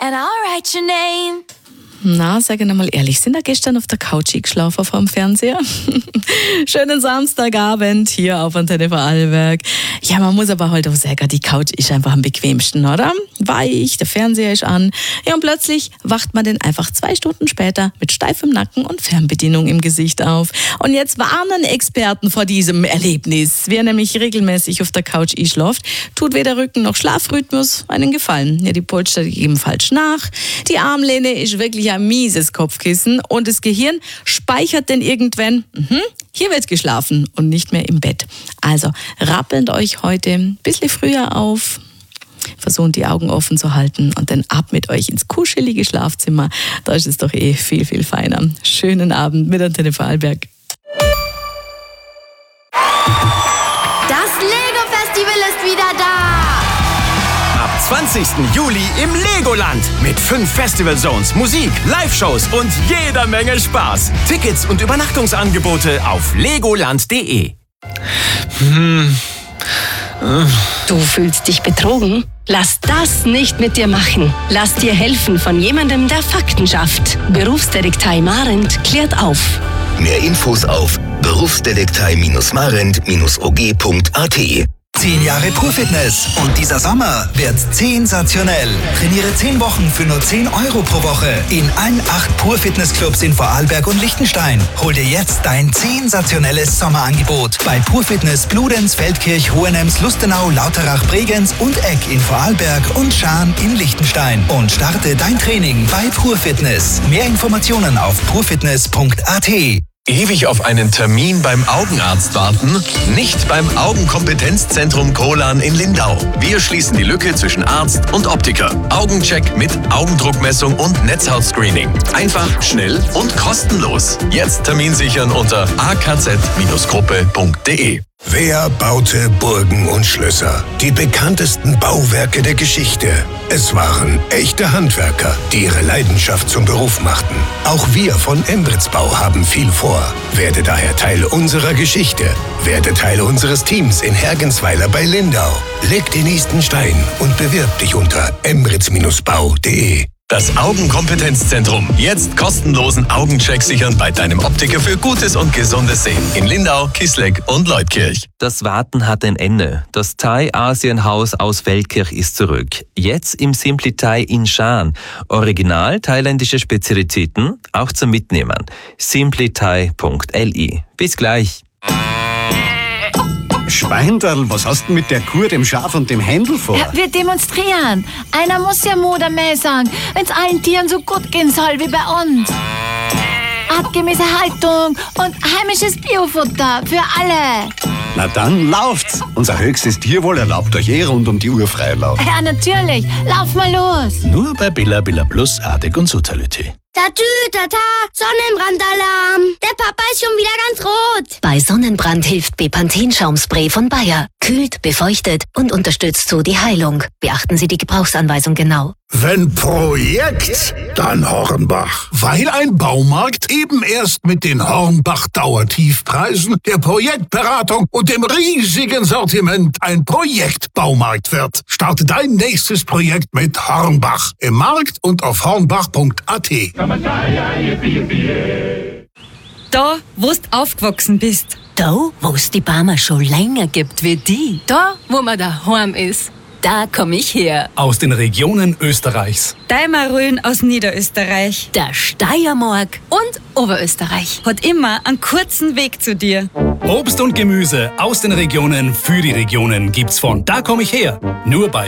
and I'll write your name. Na, sag ich mal ehrlich, sind da gestern auf der Couch geschlafen vor dem Fernseher? Schönen Samstagabend hier auf Antenne Vorarlberg. Ja, man muss aber halt auch sagen, die Couch ist einfach am bequemsten, oder? Weich, der Fernseher ist an. Ja, und plötzlich wacht man dann einfach 2 Stunden später mit steifem Nacken und Fernbedienung im Gesicht auf. Und jetzt warnen Experten vor diesem Erlebnis. Wer nämlich regelmäßig auf der Couch einschläft, tut weder Rücken noch Schlafrhythmus einen Gefallen. Ja, die Polster geben falsch nach. Die Armlehne ist wirklich ein mieses Kopfkissen und das Gehirn speichert dann irgendwann, hier wird geschlafen und nicht mehr im Bett. Also rappelt euch heute ein bisschen früher auf, versucht die Augen offen zu halten und dann ab mit euch ins kuschelige Schlafzimmer. Da ist es doch viel, viel feiner. Schönen Abend mit Antenne Vorarlberg. Das Lego-Festival ist wieder da! Ab 20. Juli im Legoland mit 5 Festivalzones, Musik, Live-Shows und jeder Menge Spaß. Tickets und Übernachtungsangebote auf legoland.de. Du fühlst dich betrogen? Lass das nicht mit dir machen. Lass dir helfen von jemandem, der Fakten schafft. Berufsdetektei Marent klärt auf. Mehr Infos auf berufsdetektei-marent-og.at. 10 Jahre Purfitness und dieser Sommer wird's sensationell. Trainiere 10 Wochen für nur 10 Euro pro Woche in allen 8 Purfitness-Clubs in Vorarlberg und Liechtenstein. Hol dir jetzt dein sensationelles Sommerangebot bei Purfitness Bludenz, Feldkirch, Hohenems, Lustenau, Lauterach, Bregenz und Egg in Vorarlberg und Schaan in Liechtenstein. Und starte dein Training bei Purfitness. Mehr Informationen auf purfitness.at. Ewig auf einen Termin beim Augenarzt warten? Nicht beim Augenkompetenzzentrum Krolan in Lindau. Wir schließen die Lücke zwischen Arzt und Optiker. Augencheck mit Augendruckmessung und Netzhautscreening. Einfach, schnell und kostenlos. Jetzt Termin sichern unter akz-gruppe.de. Wer baute Burgen und Schlösser? Die bekanntesten Bauwerke der Geschichte. Es waren echte Handwerker, die ihre Leidenschaft zum Beruf machten. Auch wir von Embritzbau haben viel vor. Werde daher Teil unserer Geschichte. Werde Teil unseres Teams in Hergensweiler bei Lindau. Leg den nächsten Stein und bewirb dich unter embritz-bau.de. Das Augenkompetenzzentrum. Jetzt kostenlosen Augencheck sichern bei deinem Optiker für gutes und gesundes Sehen. In Lindau, Kisleck und Leutkirch. Das Warten hat ein Ende. Das Thai-Asien-Haus aus Feldkirch ist zurück. Jetzt im Simply Thai in Schaan. Original thailändische Spezialitäten, auch zum Mitnehmen. simplythai.li. Bis gleich. Schweinderl, was hast du mit der Kuh, dem Schaf und dem Händel vor? Ja, wir demonstrieren. Einer muss ja Mut mehr sagen, wenn es allen Tieren so gut gehen soll wie bei uns. Artgemäße Haltung und heimisches Biofutter für alle. Na dann lauft's. Unser höchstes Tierwohl erlaubt euch rund um die Uhr Freilauf. Ja, natürlich. Lauf mal los. Nur bei Billa Billa Plus, Artig und Sozalité. Tatü, tata, Sonnenbrandalarm. Der Papa ist schon wieder ganz rot. Bei Sonnenbrand hilft Bepanthen-Schaumspray von Bayer. Kühlt, befeuchtet und unterstützt so die Heilung. Beachten Sie die Gebrauchsanweisung genau. Wenn Projekt, dann Hornbach. Weil ein Baumarkt eben erst mit den Hornbach-Dauertiefpreisen, der Projektberatung und dem riesigen Sortiment ein Projektbaumarkt wird. Starte dein nächstes Projekt mit Hornbach. Im Markt und auf hornbach.at. Da, wo du aufgewachsen bist. Da, wo es die Barmer schon länger gibt wie die. Da, wo man daheim ist. Da komme ich her. Aus den Regionen Österreichs. Deimarön aus Niederösterreich. Der Steiermark. Und Oberösterreich. Hat immer einen kurzen Weg zu dir. Obst und Gemüse aus den Regionen für die Regionen gibt's von Da komme ich her. Nur bei